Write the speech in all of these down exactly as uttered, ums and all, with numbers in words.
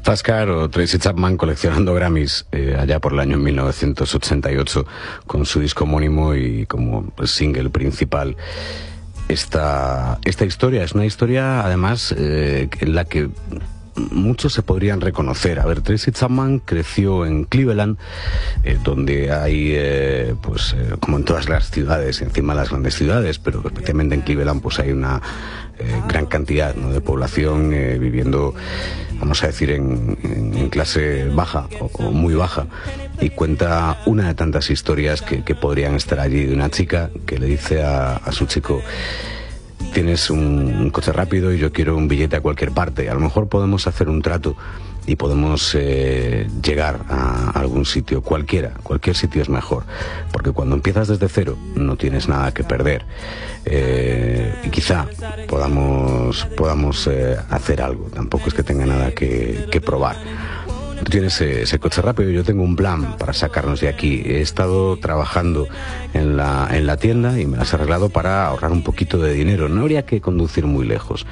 Taskar o Tracy Chapman coleccionando Grammys eh, allá por el año mil novecientos ochenta y ocho con su disco homónimo y como single principal. Esta, esta historia es una historia además eh, en la que muchos se podrían reconocer. A ver, Tracy Chapman creció en Cleveland, eh, donde hay, eh, pues, eh, como en todas las ciudades, encima de las grandes ciudades, pero especialmente en Cleveland, pues hay una eh, gran cantidad, ¿no?, de población eh, viviendo, vamos a decir, en, en, en clase baja o, o muy baja. Y cuenta una de tantas historias que, que podrían estar allí, de una chica que le dice a, a su chico: tienes un, un coche rápido y yo quiero un billete a cualquier parte. A lo mejor podemos hacer un trato y podemos eh, llegar a algún sitio, cualquiera, cualquier sitio es mejor, porque cuando empiezas desde cero no tienes nada que perder. Eh, y quizá podamos, podamos eh, hacer algo, tampoco es que tenga nada que, que probar. Tú tienes ese coche rápido y yo tengo un plan para sacarnos de aquí. He estado trabajando en la, en la tienda y me las he arreglado para ahorrar un poquito de dinero. No habría que conducir muy lejos,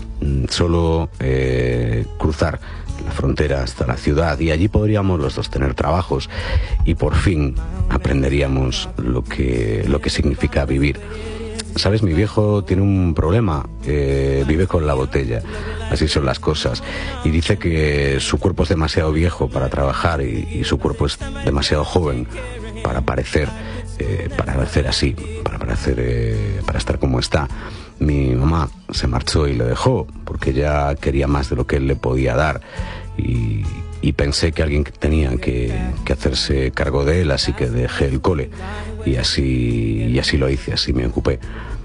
solo eh, cruzar la frontera hasta la ciudad y allí podríamos los dos tener trabajos y por fin aprenderíamos lo que, lo que significa vivir. ¿Sabes? Mi viejo tiene un problema, eh, vive con la botella, así son las cosas, y dice que su cuerpo es demasiado viejo para trabajar y, y su cuerpo es demasiado joven para parecer, eh, para parecer así, para parecer, eh, para estar como está. Mi mamá se marchó y le dejó porque ya quería más de lo que él le podía dar y, y pensé que alguien tenía que, que hacerse cargo de él, así que dejé el cole y así, y así lo hice, así me ocupé.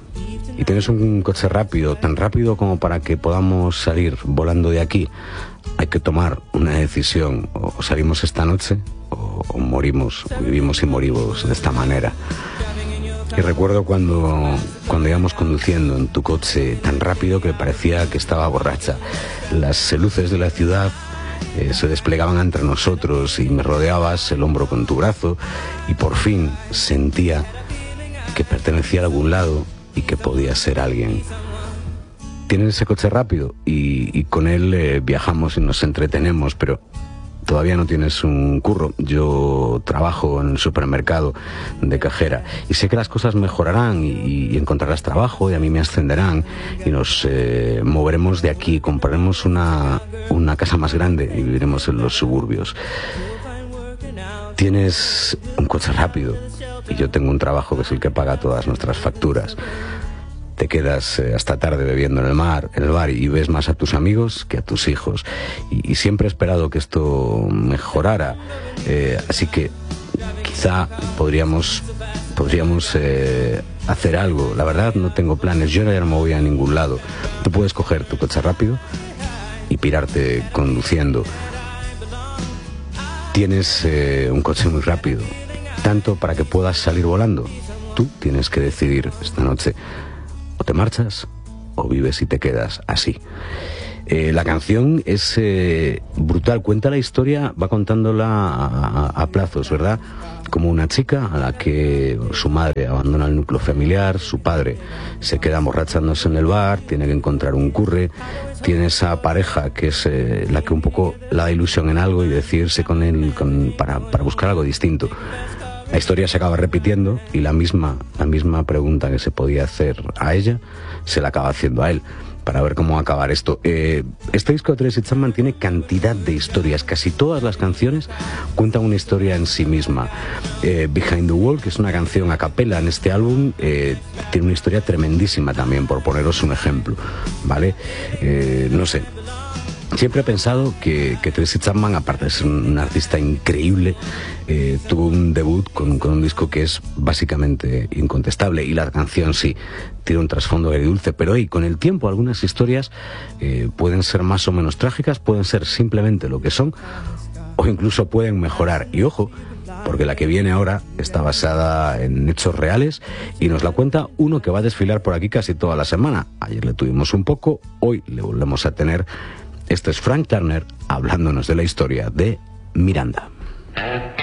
Y tienes un coche rápido, tan rápido como para que podamos salir volando de aquí. Hay que tomar una decisión: o salimos esta noche o, o morimos, o vivimos y morimos de esta manera. Y recuerdo cuando, cuando íbamos conduciendo en tu coche tan rápido que parecía que estaba borracha. Las luces de la ciudad eh, se desplegaban entre nosotros y me rodeabas el hombro con tu brazo y por fin sentía que pertenecía a algún lado y que podía ser alguien. Tienes ese coche rápido y, y con él eh, viajamos y nos entretenemos, pero todavía no tienes un curro. Yo trabajo en el supermercado de cajera y sé que las cosas mejorarán y, y encontrarás trabajo y a mí me ascenderán y nos eh, moveremos de aquí, compraremos una, una casa más grande y viviremos en los suburbios. Tienes un coche rápido y yo tengo un trabajo que es el que paga todas nuestras facturas. Te quedas eh, hasta tarde bebiendo en el mar, en el bar y ves más a tus amigos que a tus hijos. Y, y siempre he esperado que esto mejorara. Eh, así que quizá podríamos, podríamos eh, hacer algo. La verdad no tengo planes, yo ya no me voy a ningún lado. Tú puedes coger tu coche rápido y pirarte conduciendo. Tienes eh, un coche muy rápido, tanto para que puedas salir volando. Tú tienes que decidir esta noche: o te marchas o vives y te quedas así. Eh, la canción es eh, brutal, cuenta la historia, va contándola a, a, a plazos, ¿verdad? Como una chica a la que su madre abandona el núcleo familiar, su padre se queda emborrachándose en el bar, tiene que encontrar un curre, tiene esa pareja que es eh, la que un poco la da ilusión en algo y decidirse con él con, para, para buscar algo distinto. La historia se acaba repitiendo y la misma, la misma pregunta que se podía hacer a ella se la acaba haciendo a él, para ver cómo va a acabar esto. Eh, este disco de Tracy Chapman tiene cantidad de historias, casi todas las canciones cuentan una historia en sí misma. Eh, Behind the Wall, que es una canción a capela en este álbum, eh, tiene una historia tremendísima también, por poneros un ejemplo, ¿vale? Eh, no sé. Siempre he pensado que, que Tracy Chapman, aparte de ser un artista increíble, eh, tuvo un debut con, con un disco que es básicamente incontestable, y la canción sí, tiene un trasfondo agridulce, pero hoy, con el tiempo, algunas historias eh, pueden ser más o menos trágicas, pueden ser simplemente lo que son, o incluso pueden mejorar. Y ojo, porque la que viene ahora está basada en hechos reales y nos la cuenta uno que va a desfilar por aquí casi toda la semana. Ayer le tuvimos un poco, hoy le volvemos a tener. Este es Frank Turner hablándonos de la historia de Miranda.